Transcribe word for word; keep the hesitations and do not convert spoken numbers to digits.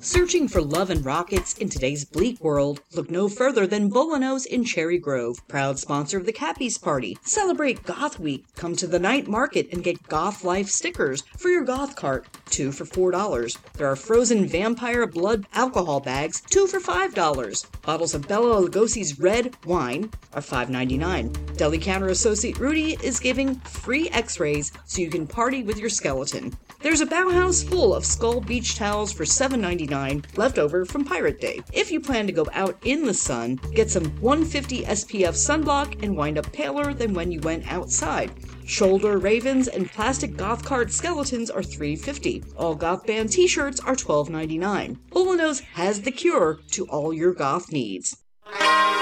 Searching for love and rockets in today's bleak world? Look no further than Bolanos in Cherry Grove, proud sponsor of the Cappies Party. Celebrate Goth Week. Come to the night market and get Goth Life stickers for your goth cart, two for four dollars. There are frozen vampire blood alcohol bags, two for five dollars. Bottles of Bela Lugosi's red wine are five ninety-nine. Deli counter associate Rudy is giving free x-rays so you can party with your skeleton. There's a Bauhaus full of Skull Beach towels for seven ninety-nine, left over from Pirate Day. If you plan to go out in the sun, get some one fifty S P F sunblock and wind up paler than when you went outside. Shoulder ravens and plastic goth card skeletons are three fifty. All goth band t-shirts are twelve ninety-nine. Bolanos has the cure to all your goth needs.